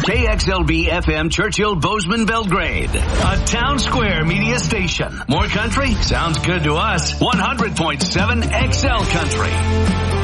KXLB FM Churchill Bozeman Belgrade, a Town Square media station. More country? Sounds good to us. 100.7 XL Country.